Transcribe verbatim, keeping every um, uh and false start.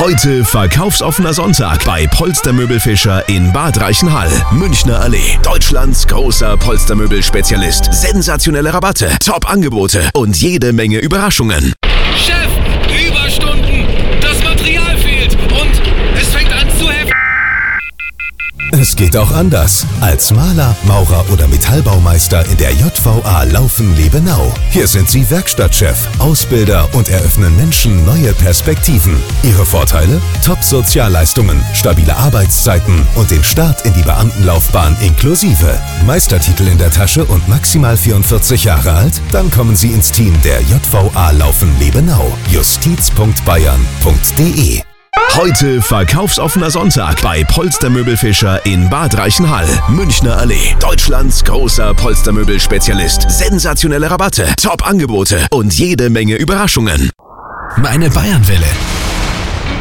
Heute verkaufsoffener Sonntag bei Polstermöbelfischer in Bad Reichenhall, Münchner Allee. Deutschlands großer Polstermöbelspezialist. Sensationelle Rabatte, Top-Angebote und jede Menge Überraschungen. Chef, Überstunden, das Material fehlt und es fängt an zu heften. Es geht auch anders. Als Maler, Maurer oder Metallbaumeister in der J V A Laufen-Lebenau. Hier sind Sie Werkstattchef, Ausbilder und eröffnen Menschen neue Perspektiven. Ihre Vorteile? Top-Sozialleistungen, stabile Arbeitszeiten und den Start in die Beamtenlaufbahn inklusive. Meistertitel in der Tasche und maximal vierundvierzig Jahre alt? Dann kommen Sie ins Team der J V A Laufen-Lebenau. justiz punkt bayern punkt de. Heute verkaufsoffener Sonntag bei Polstermöbelfischer in Bad Reichenhall, Münchner Allee. Deutschlands großer Polstermöbelspezialist. Sensationelle Rabatte, Top-Angebote und jede Menge Überraschungen. Meine Bayernwelle.